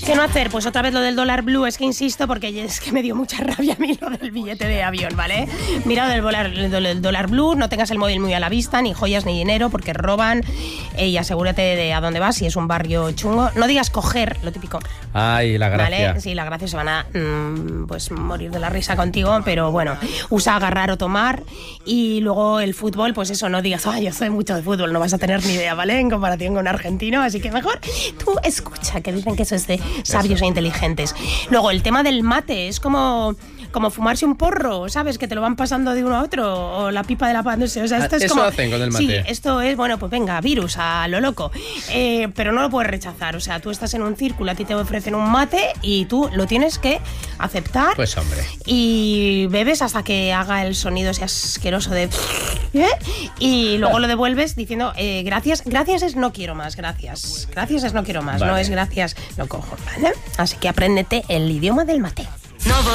¿Qué no hacer? Pues otra vez lo del dólar blue, es que insisto, porque es que me dio mucha rabia a mí lo del billete de avión, ¿vale? Mira del dólar blue, no tengas el móvil muy a la vista, ni joyas ni dinero, porque roban, y asegúrate de a dónde vas, si es un barrio chungo. No digas coger, lo típico. Ay, la gracia. ¿Vale? Sí, la gracia, se van a pues morir de la risa contigo, pero bueno, usa agarrar o tomar. Y luego el fútbol, pues eso, no digas, yo soy mucho de fútbol, no vas a tener ni idea, ¿vale? En comparación con un argentino, así que mejor tú escucha, que dicen que eso es de sabios e inteligentes. Luego, el tema del mate es como fumarse un porro, ¿sabes? Que te lo van pasando de uno a otro, o la pipa de la pan, no sé, o sea, esto es eso como... hacen con el mate. Sí, esto es, bueno, pues venga, virus, a lo loco. Pero no lo puedes rechazar, o sea, tú estás en un círculo, a ti te ofrecen un mate y tú lo tienes que aceptar. Pues hombre. Y bebes hasta que haga el sonido ese asqueroso de... Y luego lo devuelves diciendo, gracias es no quiero más, gracias es no quiero más, vale. No es gracias, lo cojo, ¿vale? Así que apréndete el idioma del mate.